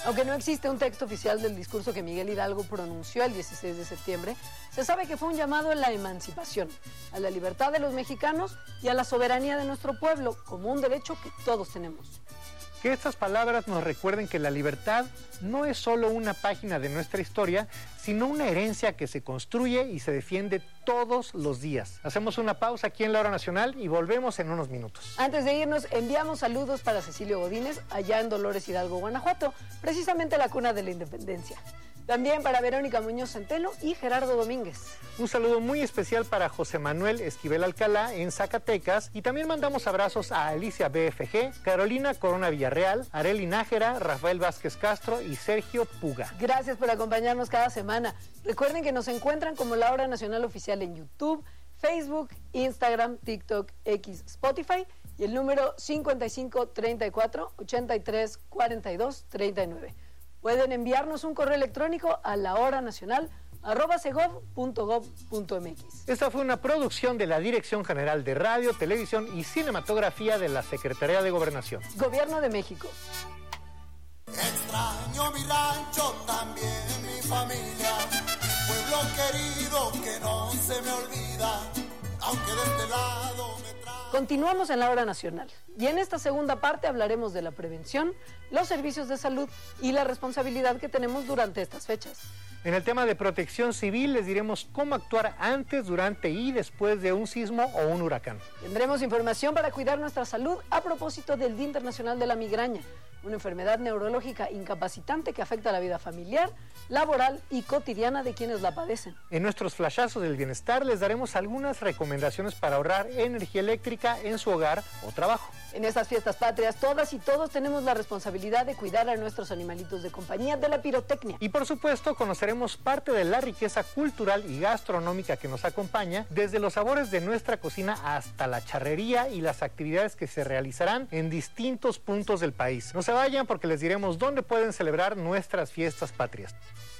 Aunque no existe un texto oficial del discurso que Miguel Hidalgo pronunció el 16 de septiembre, se sabe que fue un llamado a la emancipación, a la libertad de los mexicanos y a la soberanía de nuestro pueblo, como un derecho que todos tenemos. Que estas palabras nos recuerden que la libertad no es solo una página de nuestra historia, sino una herencia que se construye y se defiende todos los días. Hacemos una pausa aquí en La Hora Nacional y volvemos en unos minutos. Antes de irnos, enviamos saludos para Cecilio Godínez, allá en Dolores Hidalgo, Guanajuato, precisamente la cuna de la independencia. También para Verónica Muñoz Centeno y Gerardo Domínguez. Un saludo muy especial para José Manuel Esquivel Alcalá en Zacatecas, y también mandamos abrazos a Alicia BFG, Carolina Corona Villarreal, Areli Nájera, Rafael Vázquez Castro y Sergio Puga. Gracias por acompañarnos cada semana. Recuerden que nos encuentran como La Hora Nacional Oficial en YouTube, Facebook, Instagram, TikTok, X, Spotify y el número 5534-8342-39. Pueden enviarnos un correo electrónico a lahoranacional@segov.gov.mx. Esta fue una producción de la Dirección General de Radio, Televisión y Cinematografía de la Secretaría de Gobernación. Gobierno de México. Extraño mi rancho, también mi familia, pueblo querido que no se me olvida, aunque de este lado me trae. Continuamos en La Hora Nacional y en esta segunda parte hablaremos de la prevención, los servicios de salud y la responsabilidad que tenemos durante estas fechas. En el tema de protección civil les diremos cómo actuar antes, durante y después de un sismo o un huracán. Tendremos información para cuidar nuestra salud a propósito del Día Internacional de la Migraña, una enfermedad neurológica incapacitante que afecta la vida familiar, laboral y cotidiana de quienes la padecen. En nuestros flashazos del bienestar les daremos algunas recomendaciones para ahorrar energía eléctrica en su hogar o trabajo. En estas fiestas patrias, todas y todos tenemos la responsabilidad de cuidar a nuestros animalitos de compañía de la pirotecnia. Y por supuesto, conoceremos parte de la riqueza cultural y gastronómica que nos acompaña, desde los sabores de nuestra cocina hasta la charrería y las actividades que se realizarán en distintos puntos del país. No se vayan porque les diremos dónde pueden celebrar nuestras fiestas patrias.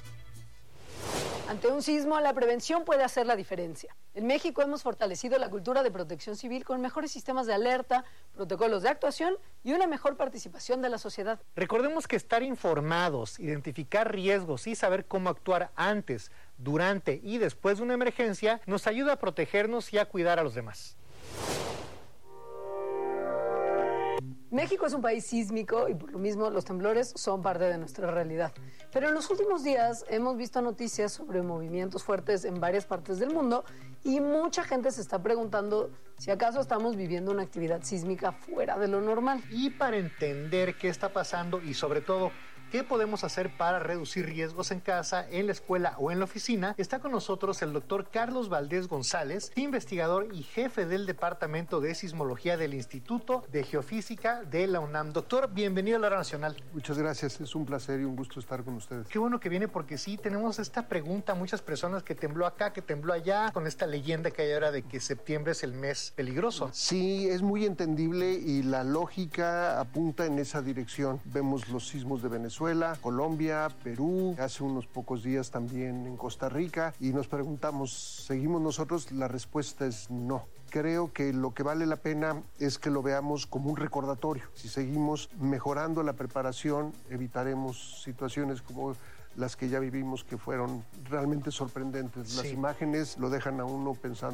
Ante un sismo, la prevención puede hacer la diferencia. En México hemos fortalecido la cultura de protección civil con mejores sistemas de alerta, protocolos de actuación y una mejor participación de la sociedad. Recordemos que estar informados, identificar riesgos y saber cómo actuar antes, durante y después de una emergencia nos ayuda a protegernos y a cuidar a los demás. México es un país sísmico y por lo mismo los temblores son parte de nuestra realidad. Pero en los últimos días hemos visto noticias sobre movimientos fuertes en varias partes del mundo y mucha gente se está preguntando si acaso estamos viviendo una actividad sísmica fuera de lo normal. Y para entender qué está pasando y sobre todo qué podemos hacer para reducir riesgos en casa, en la escuela o en la oficina, está con nosotros el doctor Carlos Valdés González, investigador y jefe del Departamento de Sismología del Instituto de Geofísica de la UNAM. Doctor, bienvenido a La Hora Nacional. Muchas gracias, es un placer y un gusto estar con ustedes. Qué bueno que viene porque sí, tenemos esta pregunta, muchas personas que tembló acá, que tembló allá, con esta leyenda que hay ahora de que septiembre es el mes peligroso. Sí, es muy entendible y la lógica apunta en esa dirección. Vemos los sismos de Venezuela, Colombia, Perú, hace unos pocos días también en Costa Rica, y nos preguntamos, ¿seguimos nosotros? La respuesta es no. Creo que lo que vale la pena es que lo veamos como un recordatorio. Si seguimos mejorando la preparación, evitaremos situaciones como las que ya vivimos, que fueron realmente sorprendentes. Las imágenes lo dejan a uno pensando